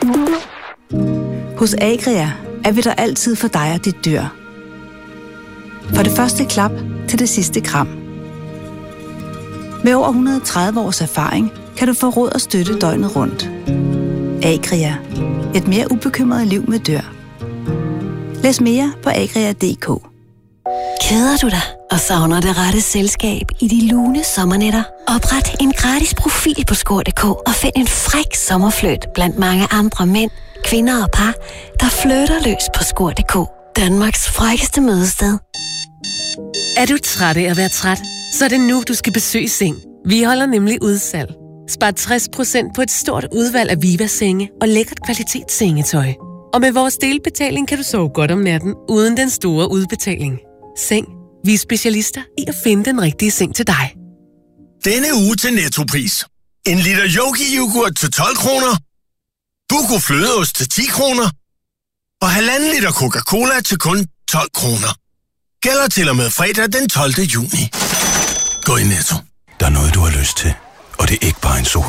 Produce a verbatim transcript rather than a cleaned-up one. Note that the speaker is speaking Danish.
Hos Agria er vi der altid for dig og dit dyr. Fra det første klap til det sidste kram. Med over et hundrede og tredive års erfaring kan du få råd og støtte døgnet rundt. Agria. Et mere ubekymret liv med dyr. Læs mere på agria punktum d k. Keder du dig og savner det rette selskab i de lune sommernætter? Opret en gratis profil på skor punktum d k og find en fræk sommerfløjt blandt mange andre mænd, kvinder og par, der flytter løs på skor punktum d k. Danmarks frækkeste mødested. Er du træt af at være træt? Så er det nu, du skal besøge Seng. Vi holder nemlig udsalg. Spar tres procent på et stort udvalg af Viva-senge og lækkert kvalitetssengetøj. Og med vores delbetaling kan du sove godt om natten, uden den store udbetaling. Seng. Vi er specialister i at finde den rigtige seng til dig. Denne uge til Nettopris. En liter Yogi-yoghurt til tolv kroner. Buco flødeost til ti kroner. Og halvanden liter Coca-Cola til kun tolv kroner. Gælder til og med fredag den tolvte juni. Gå i Netto. Der er noget, du har lyst til, og det er ikke bare en sol.